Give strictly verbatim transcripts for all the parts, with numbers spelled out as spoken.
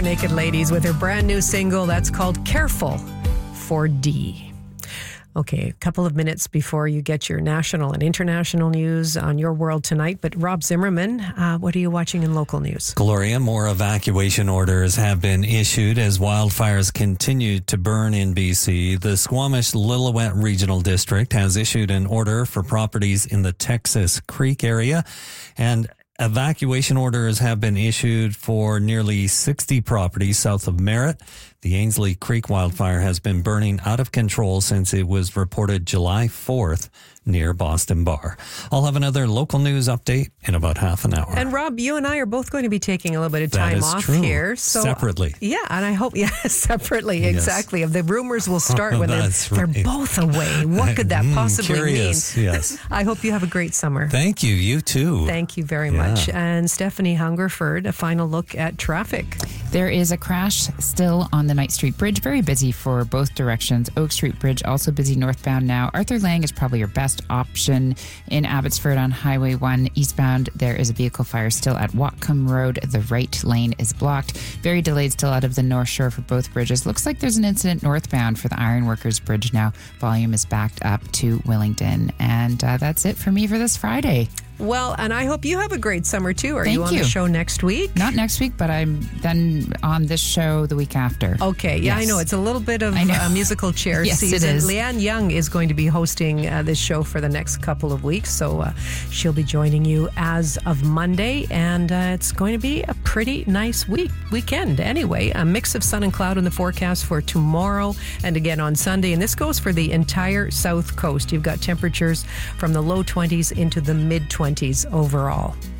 Barenaked Ladies with her brand new single that's called Careful for D. Okay, a couple of minutes before you get your national and international news on Your World Tonight. But Rob Zimmerman, uh, what are you watching in local news? Gloria, more evacuation orders have been issued as wildfires continue to burn in B C. The Squamish-Lillooet Regional District has issued an order for properties in the Texas Creek area, and evacuation orders have been issued for nearly sixty properties south of Merritt. The Ainslie Creek wildfire has been burning out of control since it was reported July fourth near Boston Bar. I'll have another local news update in about half an hour. And Rob, you and I are both going to be taking a little bit of time that is off true. here. So, separately. Yeah, and I hope, yeah, separately, Yes. exactly. The rumors will start when they're, That's they're right. both away. What could that Mm, possibly curious, mean? yes. I hope you have a great summer. Thank you. You too. Thank you very Yeah. much. And Stephanie Hungerford, a final look at traffic. There is a crash still on the Knight Street Bridge. Very busy for both directions. Oak Street Bridge also busy northbound now. Arthur Lang is probably your best option. In Abbotsford on Highway one eastbound, there is a vehicle fire still at Whatcom Road. The right lane is blocked. Very delayed still out of the North Shore for both bridges. Looks like there's an incident northbound for the Ironworkers Bridge now. Volume is backed up to Willingdon. And uh, that's it for me for this Friday. Well, and I hope you have a great summer too. Are Thank you on you. the show next week? Not next week, but I'm then on this show the week after. Okay, yeah, Yes. I know. It's a little bit of I know. a musical chair Yes, it season. is. Leanne Young is going to be hosting uh, this show for the next couple of weeks, so uh, she'll be joining you as of Monday, and uh, it's going to be a pretty nice week weekend anyway. A mix of sun and cloud in the forecast for tomorrow and again on Sunday, and this goes for the entire South Coast. You've got temperatures from the low twenties into the mid twenties overall.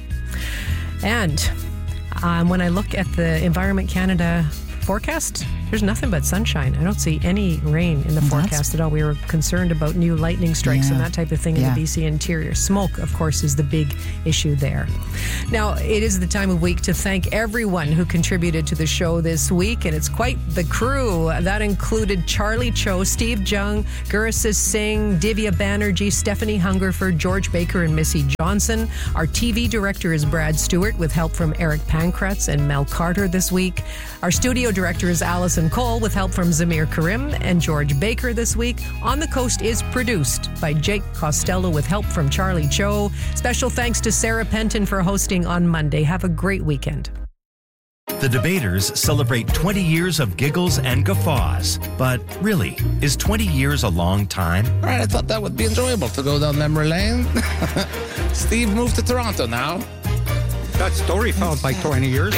And um, when I look at the Environment Canada forecast, there's nothing but sunshine. I don't see any rain in the Well, forecast at all. We were concerned about new lightning strikes Yeah. and that type of thing in Yeah. the B C interior. Smoke, of course, is the big issue there. Now, it is the time of week to thank everyone who contributed to the show this week, and it's quite the crew. That included Charlie Cho, Steve Jung, Gurisis Singh, Divya Banerjee, Stephanie Hungerford, George Baker, and Missy Johnson. Our T V director is Brad Stewart, with help from Eric Pankratz and Mel Carter this week. Our studio director is Allison Cole, with help from Zamir Karim and George Baker this week. On the Coast is produced by Jake Costello, with help from Charlie Cho. Special thanks to Sarah Penton for hosting on Monday. Have a great weekend. The Debaters celebrate twenty years of giggles and guffaws. But really, is twenty years a long time? All right, I thought that would be enjoyable to go down memory lane. Steve moved to Toronto now. That story followed by twenty years.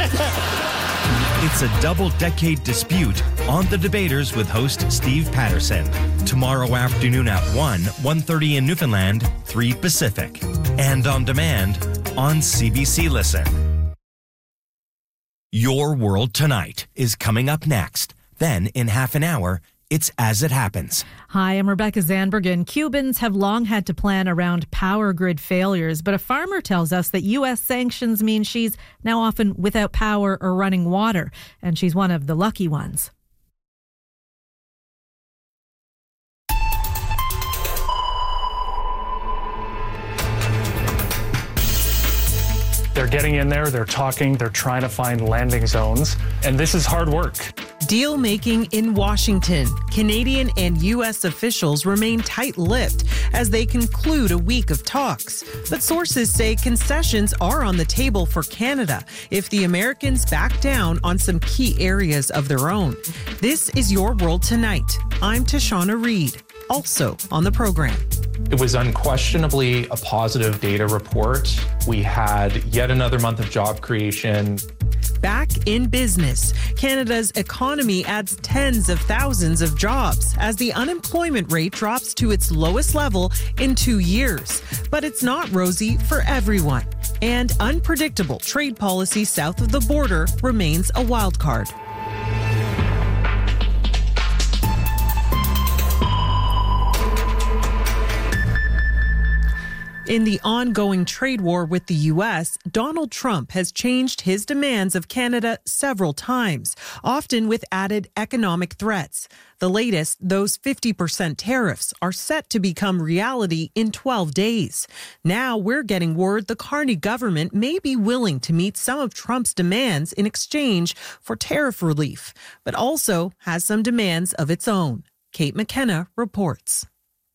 It's a double-decade dispute on The Debaters with host Steve Patterson. Tomorrow afternoon at one, one thirty in Newfoundland, three Pacific. And on demand on C B C Listen. Your World Tonight is coming up next. Then, in half an hour, it's As It Happens. Hi, I'm Rebecca Zanbergen. Cubans have long had to plan around power grid failures, but a farmer tells us that U S sanctions mean she's now often without power or running water, and she's one of the lucky ones. They're getting in there, they're talking, they're trying to find landing zones, and this is hard work. Deal making in Washington. Canadian and U S officials remain tight-lipped as they conclude a week of talks. But sources say concessions are on the table for Canada if the Americans back down on some key areas of their own. This is Your World Tonight. I'm Tashana Reed. Also on the program. It was unquestionably a positive data report. We had yet another month of job creation. Back in business, Canada's economy adds tens of thousands of jobs as the unemployment rate drops to its lowest level in two years. But it's not rosy for everyone. And unpredictable trade policy south of the border remains a wild card. In the ongoing trade war with the U S, Donald Trump has changed his demands of Canada several times, often with added economic threats. The latest, those fifty percent tariffs, are set to become reality in twelve days. Now we're getting word the Carney government may be willing to meet some of Trump's demands in exchange for tariff relief, but also has some demands of its own. Kate McKenna reports.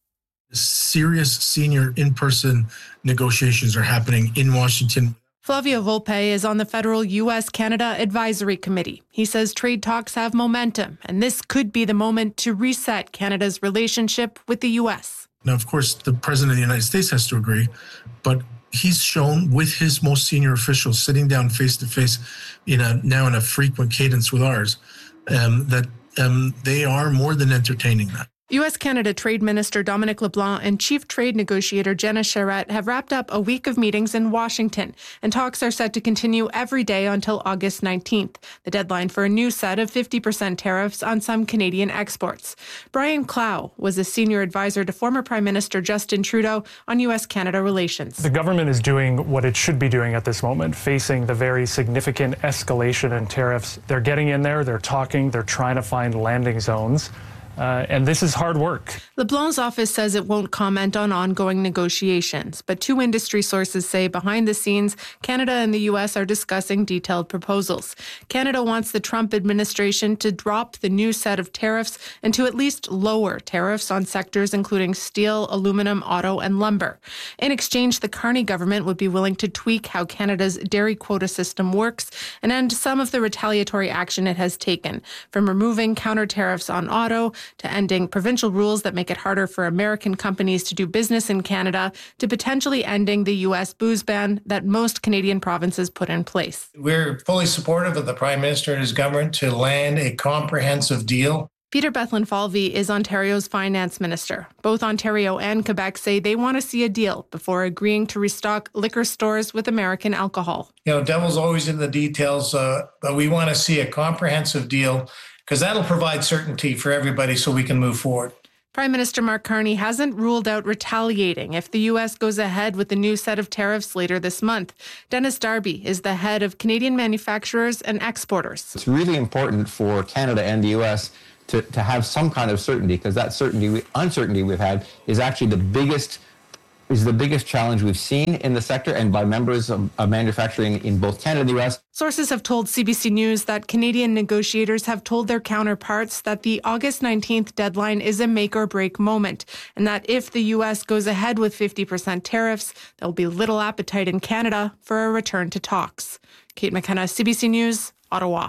Serious senior in-person negotiations are happening in Washington. Flavio Volpe is on the federal U S Canada Advisory Committee. He says trade talks have momentum, and this could be the moment to reset Canada's relationship with the U S. Now, of course, the President of the United States has to agree, but he's shown with his most senior officials sitting down face-to-face in a, now in a frequent cadence with ours, um, that um, they are more than entertaining that. U S-Canada Trade Minister Dominic LeBlanc and Chief Trade Negotiator Jenna Charette have wrapped up a week of meetings in Washington, and talks are set to continue every day until August nineteenth, the deadline for a new set of fifty percent tariffs on some Canadian exports. Brian Clow was a senior advisor to former Prime Minister Justin Trudeau on U S-Canada relations. The government is doing what it should be doing at this moment, facing the very significant escalation in tariffs. They're getting in there, they're talking, they're trying to find landing zones. Uh, and this is hard work. LeBlanc's office says it won't comment on ongoing negotiations, but two industry sources say behind the scenes, Canada and the U S are discussing detailed proposals. Canada wants the Trump administration to drop the new set of tariffs and to at least lower tariffs on sectors including steel, aluminum, auto, and lumber. In exchange, the Carney government would be willing to tweak how Canada's dairy quota system works and end some of the retaliatory action it has taken, from removing counter tariffs on auto to ending provincial rules that make it harder for American companies to do business in Canada, to potentially ending the U S booze ban that most Canadian provinces put in place. We're fully supportive of the Prime Minister and his government to land a comprehensive deal. Peter Bethlen-Falvey is Ontario's finance minister. Both Ontario and Quebec say they want to see a deal before agreeing to restock liquor stores with American alcohol. You know, devil's always in the details, uh, but we want to see a comprehensive deal because that'll provide certainty for everybody so we can move forward. Prime Minister Mark Carney hasn't ruled out retaliating if the U S goes ahead with the new set of tariffs later this month. Dennis Darby is the head of Canadian Manufacturers and Exporters. It's really important for Canada and the U S to, to have some kind of certainty, because that certainty, uncertainty we've had is actually the biggest is the biggest challenge we've seen in the sector and by members of, of manufacturing in both Canada and the U S. Sources have told C B C News that Canadian negotiators have told their counterparts that the August nineteenth deadline is a make-or-break moment, and that if the U S goes ahead with fifty percent tariffs, there will be little appetite in Canada for a return to talks. Kate McKenna, C B C News, Ottawa.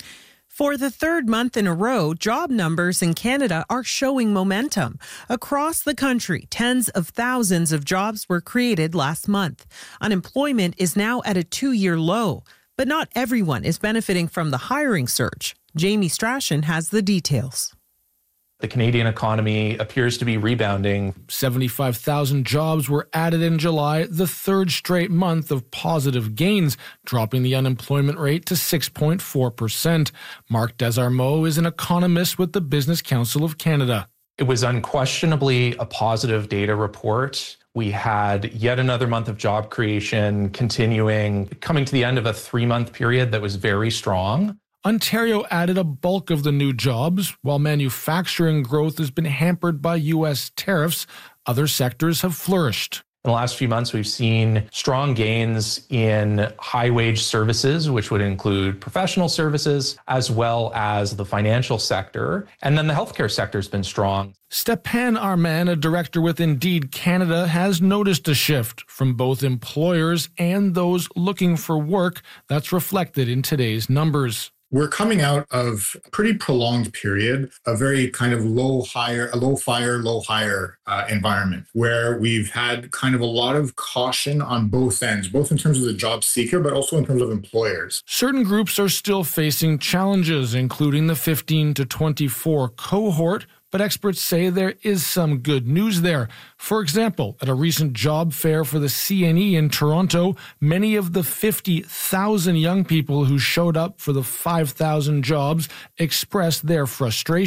For the third month in a row, job numbers in Canada are showing momentum. Across the country, tens of thousands of jobs were created last month. Unemployment is now at a two-year low, but not everyone is benefiting from the hiring surge. Jamie Strachan has the details. The Canadian economy appears to be rebounding. seventy-five thousand jobs were added in July, the third straight month of positive gains, dropping the unemployment rate to six point four percent. Mark Desarmeaux is an economist with the Business Council of Canada. It was unquestionably a positive data report. We had yet another month of job creation continuing, coming to the end of a three-month period that was very strong. Ontario added a bulk of the new jobs. While manufacturing growth has been hampered by U S tariffs, other sectors have flourished. In the last few months, we've seen strong gains in high-wage services, which would include professional services, as well as the financial sector. And then the healthcare sector has been strong. Stepan Arman, a director with Indeed Canada, has noticed a shift from both employers and those looking for work that's reflected in today's numbers. We're coming out of a pretty prolonged period, a very kind of low hire, a low fire, low hire uh, environment where we've had kind of a lot of caution on both ends, both in terms of the job seeker, but also in terms of employers. Certain groups are still facing challenges, including the fifteen to twenty-four cohort, but experts say there is some good news there. For example, at a recent job fair for the C N E in Toronto, many of the fifty thousand young people who showed up for the five thousand jobs expressed their frustration.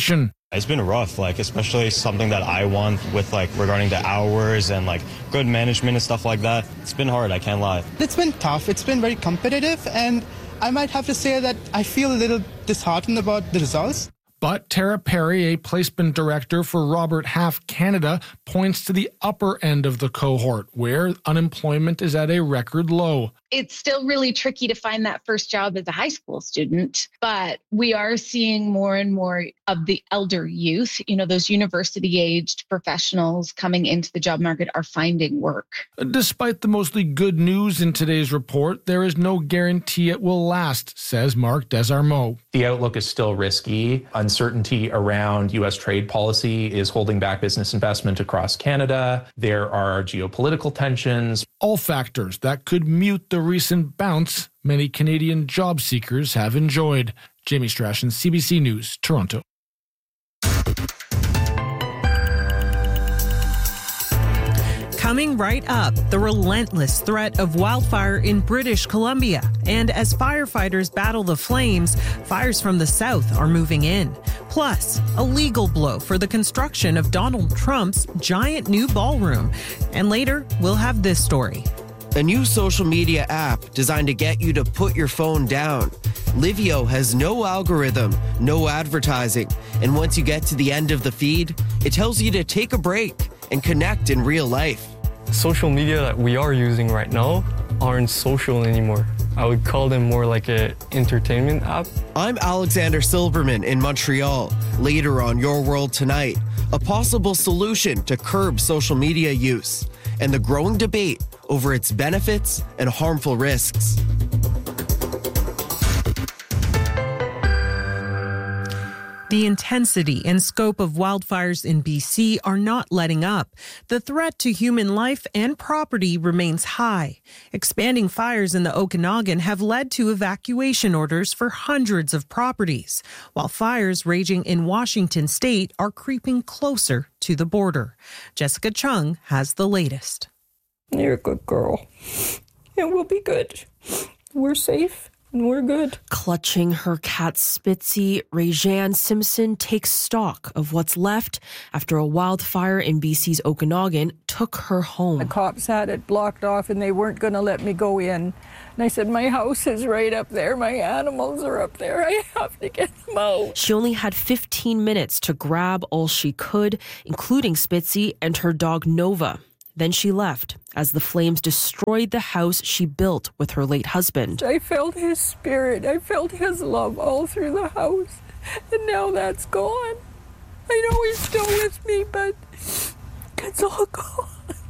It's been rough, like especially something that I want with like regarding the hours and like good management and stuff like that. It's been hard, I can't lie. It's been tough. It's been very competitive, and I might have to say that I feel a little disheartened about the results. But Tara Perry, a placement director for Robert Half Canada, points to the upper end of the cohort, where unemployment is at a record low. It's still really tricky to find that first job as a high school student, but we are seeing more and more of the elder youth, you know, those university-aged professionals coming into the job market are finding work. Despite the mostly good news in today's report, there is no guarantee it will last, says Mark Desarmeaux. The outlook is still risky. Uncertainty around U S trade policy is holding back business investment across Canada. There are geopolitical tensions. All factors that could mute the recent bounce many Canadian job seekers have enjoyed. Jamie Strachan, C B C News, Toronto. Coming right up, the relentless threat of wildfire in British Columbia. And as firefighters battle the flames, fires from the south are moving in. Plus, a legal blow for the construction of Donald Trump's giant new ballroom. And later, we'll have this story. A new social media app designed to get you to put your phone down. Livio has no algorithm, no advertising, and once you get to the end of the feed, it tells you to take a break and connect in real life. Social media that we are using right now aren't social anymore. I would call them more like an entertainment app. I'm Alexander Silverman in Montreal. Later on Your World Tonight, a possible solution to curb social media use and the growing debate over its benefits and harmful risks. The intensity and scope of wildfires in B C are not letting up. The threat to human life and property remains high. Expanding fires in the Okanagan have led to evacuation orders for hundreds of properties, while fires raging in Washington state are creeping closer to the border. Jessica Chung has the latest. You're a good girl. It will be good. We're safe. And we're good. Clutching her cat Spitzy, Rayjan Simpson takes stock of what's left after a wildfire in B C's Okanagan took her home. The cops had it blocked off and they weren't going to let me go in. And I said, my house is right up there. My animals are up there. I have to get them out. She only had fifteen minutes to grab all she could, including Spitzy and her dog Nova. Then she left as the flames destroyed the house she built with her late husband. I felt his spirit. I felt his love all through the house. And now that's gone. I know he's still with me, but it's all gone.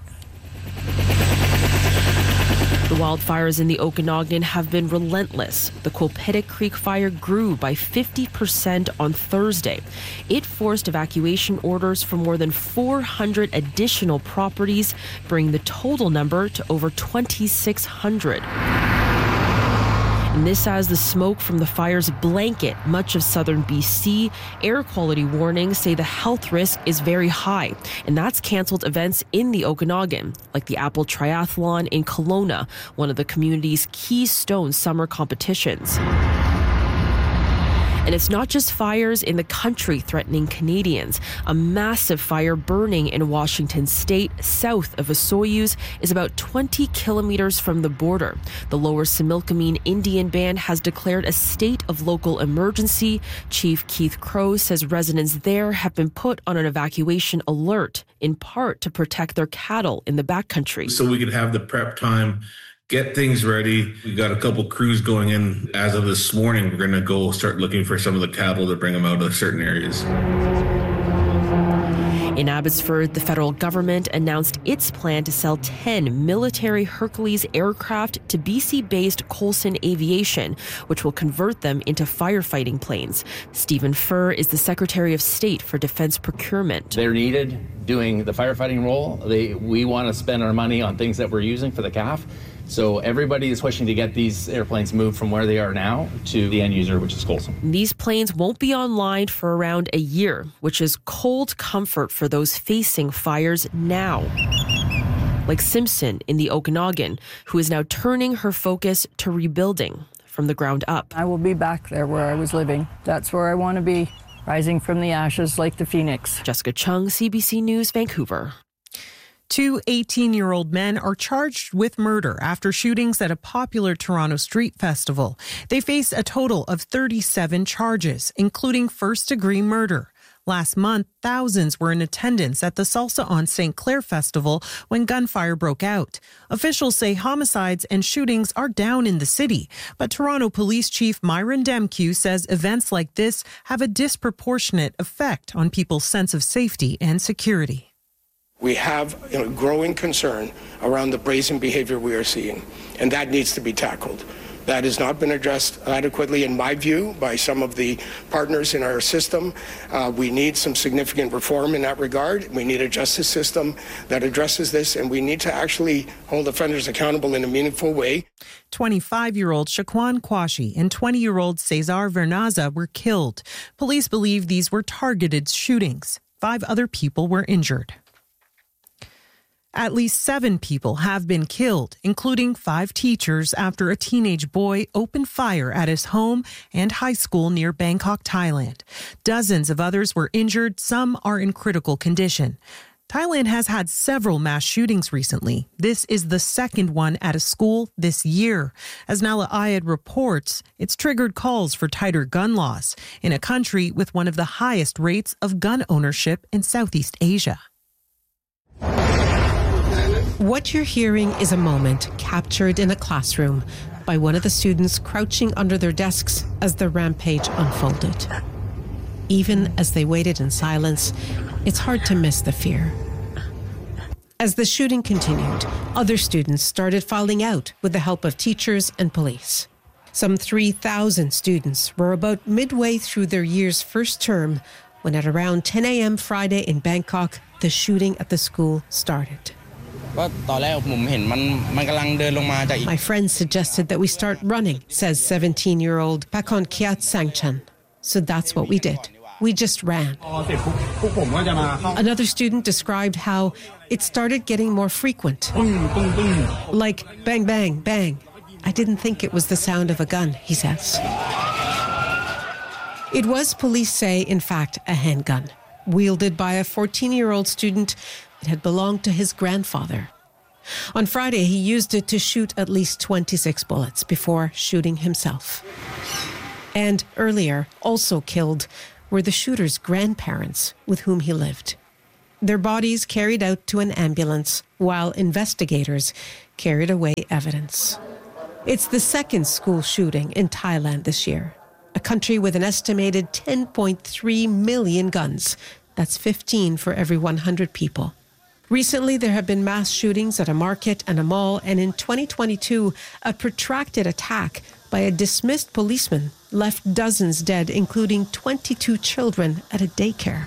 The wildfires in the Okanagan have been relentless. The Quilpettit Creek fire grew by fifty percent on Thursday. It forced evacuation orders for more than four hundred additional properties, bringing the total number to over twenty-six hundred. And this as the smoke from the fires blanket much of southern B C. Air quality warnings say the health risk is very high, and that's canceled events in the Okanagan, like the Apple Triathlon in Kelowna, one of the community's keystone summer competitions. And it's not just fires in the country threatening Canadians. A massive fire burning in Washington state, south of Osoyoos, is about twenty kilometers from the border. The Lower Similkameen Indian Band has declared a state of local emergency. Chief Keith Crow says residents there have been put on an evacuation alert, in part to protect their cattle in the backcountry. So we could have the prep time, get things ready. We got a couple crews going in. As of this morning, we're going to go start looking for some of the cattle to bring them out of certain areas. In Abbotsford, the federal government announced its plan to sell ten military Hercules aircraft to B C-based Coulson Aviation, which will convert them into firefighting planes. Stephen Furr is the Secretary of State for Defense Procurement. They're needed doing the firefighting role. They, we want to spend our money on things that we're using for the C A F. So everybody is pushing to get these airplanes moved from where they are now to the end user, which is Coulson. These planes won't be online for around a year, which is cold comfort for those facing fires now. Like Simpson in the Okanagan, who is now turning her focus to rebuilding from the ground up. I will be back there where I was living. That's where I want to be. rising from the ashes like the phoenix. Jessica Chung, C B C News, Vancouver. Two eighteen-year-old men are charged with murder after shootings at a popular Toronto street festival. They face a total of thirty-seven charges, including first-degree murder. Last month, thousands were in attendance at the Salsa on Saint Clair Festival when gunfire broke out. Officials say homicides and shootings are down in the city, but Toronto Police Chief Myron Demkiw says events like this have a disproportionate effect on people's sense of safety and security. We have you know, growing concern around the brazen behavior we are seeing, and that needs to be tackled. That has not been addressed adequately, in my view, by some of the partners in our system. Uh, we need some significant reform in that regard. We need a justice system that addresses this, and we need to actually hold offenders accountable in a meaningful way. twenty-five-year-old Shaquan Kwashi and twenty-year-old Cesar Vernaza were killed. Police believe these were targeted shootings. Five other people were injured. At least seven people have been killed, including five teachers, after a teenage boy opened fire at his home and high school near Bangkok, Thailand. Dozens of others were injured. Some are in critical condition. Thailand has had several mass shootings recently. This is the second one at a school this year. As Nala Ayed reports, it's triggered calls for tighter gun laws in a country with one of the highest rates of gun ownership in Southeast Asia. What you're hearing is a moment captured in a classroom by one of the students crouching under their desks as the rampage unfolded. Even as they waited in silence, it's hard to miss the fear. As the shooting continued, other students started filing out with the help of teachers and police. Some three thousand students were about midway through their year's first term when at around ten a.m. Friday in Bangkok, the shooting at the school started. My friend suggested that we start running, says seventeen-year-old Pakon Kiat Sangchan. So that's what we did. We just ran. Another student described how it started getting more frequent. Like bang, bang, bang. I didn't think it was the sound of a gun, he says. It was, police say, in fact, a handgun, wielded by a fourteen-year-old student. It had belonged to his grandfather. On Friday, he used it to shoot at least twenty-six bullets before shooting himself. And earlier, also killed, were the shooter's grandparents with whom he lived. Their bodies carried out to an ambulance while investigators carried away evidence. It's the second school shooting in Thailand this year, a country with an estimated ten point three million guns. That's fifteen for every one hundred people. Recently, there have been mass shootings at a market and a mall, and in twenty twenty-two, a protracted attack by a dismissed policeman left dozens dead, including twenty-two children at a daycare.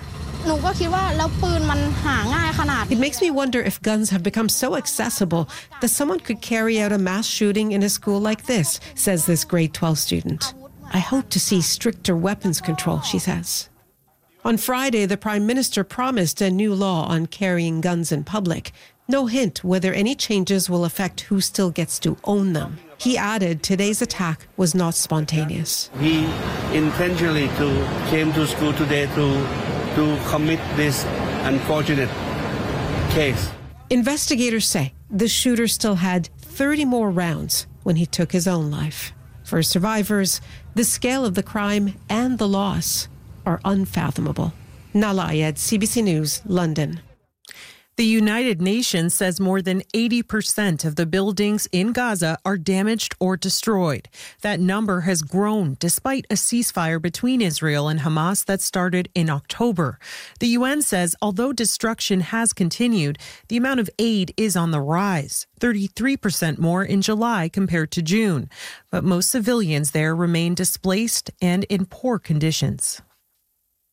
It makes me wonder if guns have become so accessible that someone could carry out a mass shooting in a school like this, says this grade twelve student. I hope to see stricter weapons control, she says. On Friday, the Prime Minister promised a new law on carrying guns in public. No hint whether any changes will affect who still gets to own them. He added today's attack was not spontaneous. He intentionally to came to school today to, to commit this unfortunate case. Investigators say the shooter still had thirty more rounds when he took his own life. For survivors, the scale of the crime and the loss are unfathomable. Nala Ayed, C B C News, London. The United Nations says more than eighty percent of the buildings in Gaza are damaged or destroyed. That number has grown despite a ceasefire between Israel and Hamas that started in October. The U N says although destruction has continued, the amount of aid is on the rise, thirty-three percent more in July compared to June. But most civilians there remain displaced and in poor conditions.